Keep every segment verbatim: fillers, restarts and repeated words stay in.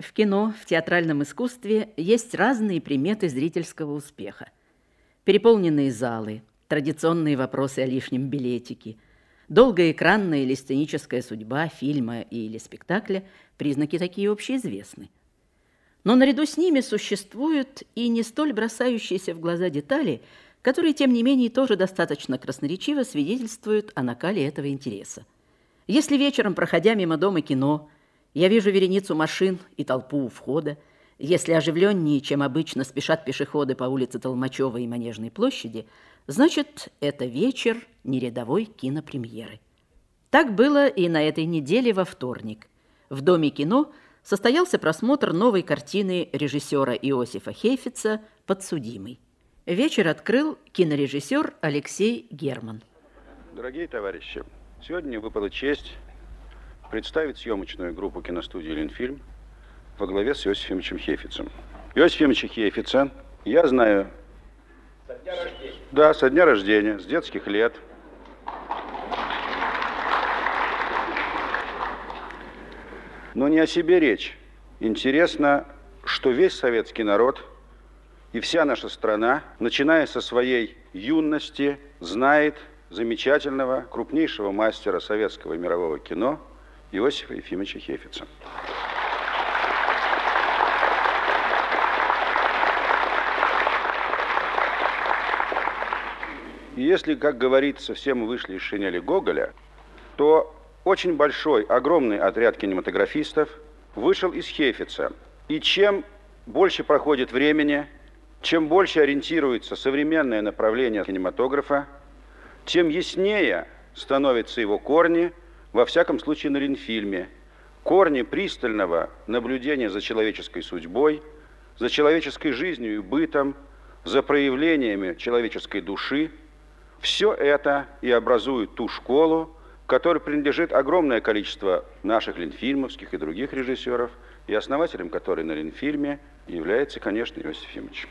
В кино, в театральном искусстве есть разные приметы зрительского успеха. Переполненные залы, традиционные вопросы о лишнем билетике, долгая экранная или сценическая судьба фильма или спектакля – признаки такие общеизвестны. Но наряду с ними существуют и не столь бросающиеся в глаза детали, которые, тем не менее, тоже достаточно красноречиво свидетельствуют о накале этого интереса. Если вечером, проходя мимо дома кино, я вижу вереницу машин и толпу у входа, если оживленнее, чем обычно, спешат пешеходы по улице Толмачева и Манежной площади, значит, это вечер нерядовой кинопремьеры. Так было и на этой неделе во вторник. В Доме кино состоялся просмотр новой картины режиссера Иосифа Хейфетца «Подсудимый». Вечер открыл кинорежиссер Алексей Герман. Дорогие товарищи, сегодня мне выпала честь представить съемочную группу киностудии «Ленфильм» во главе с Иосифом Ильичем Хейфетцем. Иосиф Ильича Хейфетца я знаю... Со дня рождения? Да, со дня рождения, с детских лет. Но не о себе речь. Интересно, что весь советский народ и вся наша страна, начиная со своей юности, знает замечательного, крупнейшего мастера советского и мирового кино Иосифа Ефимовича Хейфетца. И если, как говорится, все мы вышли из шинели Гоголя, то очень большой, огромный отряд кинематографистов вышел из Хейфетца. И чем больше проходит времени, чем больше ориентируется современное направление кинематографа, тем яснее становятся его корни, во всяком случае на Ленфильме. Корни пристального наблюдения за человеческой судьбой, за человеческой жизнью и бытом, за проявлениями человеческой души. Все это и образует ту школу, которой принадлежит огромное количество наших ленфильмовских и других режиссеров, и основателем которой на Ленфильме является, конечно, Иосиф Ефимович.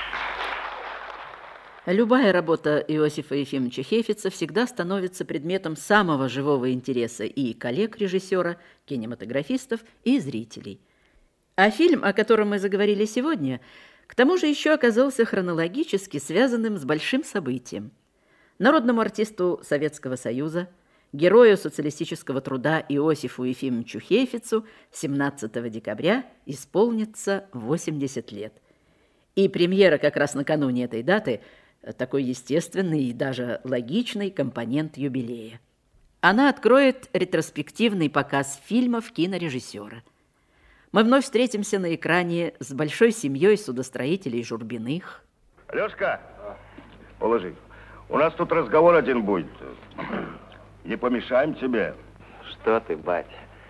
Любая работа Иосифа Ефимовича Хейфетца всегда становится предметом самого живого интереса и коллег режиссера, кинематографистов и зрителей. А фильм, о котором мы заговорили сегодня, к тому же еще оказался хронологически связанным с большим событием. Народному артисту Советского Союза, герою социалистического труда Иосифу Ефимовичу Хейфетцу семнадцатого декабря исполнится восемьдесят лет. И премьера как раз накануне этой даты – такой естественный и даже логичный компонент юбилея. Она откроет ретроспективный показ фильмов кинорежиссера. Мы вновь встретимся на экране с большой семьей судостроителей Журбиных. Алешка, положи. У нас тут разговор один будет. Не помешаем тебе? Что ты, батя?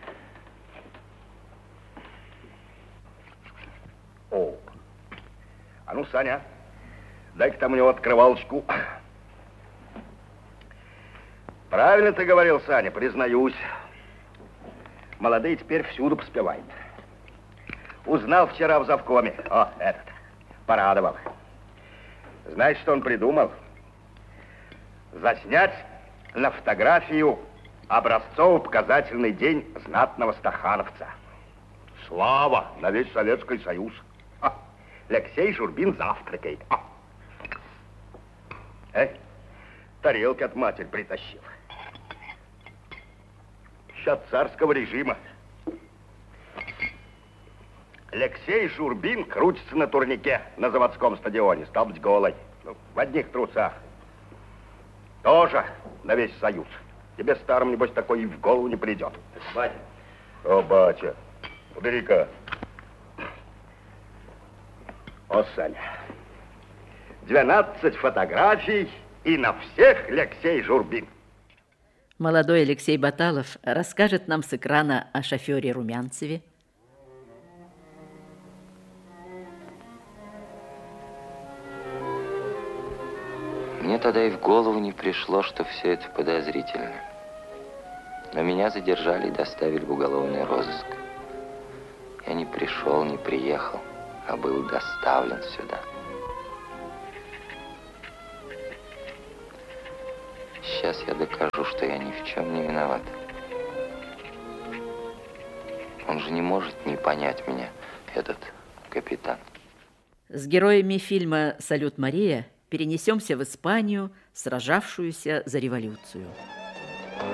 О, а ну, Саня, дай-ка там у него открывалочку. Правильно ты говорил, Саня, признаюсь. Молодые теперь всюду поспевают. Узнал вчера в завкоме. О, этот, порадовал. Знаешь, что он придумал? Заснять на фотографию образцово-показательный день знатного стахановца. Слава на весь Советский Союз. А, Алексей Журбин завтракает. А. Эй, тарелки от матери притащил. Сейчас царского режима. Алексей Журбин крутится на турнике на заводском стадионе. Стал быть, голой. Ну, в одних трусах. Тоже на весь Союз. Тебе, старым, небось, такой и в голову не придет. Батя. О, батя. Убери-ка. О, Саня. двенадцать фотографий, и на всех Алексей Журбин. Молодой Алексей Баталов расскажет нам с экрана о шофере Румянцеве. Мне тогда и в голову не пришло, что все это подозрительно. Но меня задержали и доставили в уголовный розыск. Я не пришел, не приехал, а был доставлен сюда. Сейчас я докажу, что я ни в чем не виноват. Он же не может не понять меня, этот капитан. С героями фильма «Салют, Мария» перенесемся в Испанию, сражавшуюся за революцию.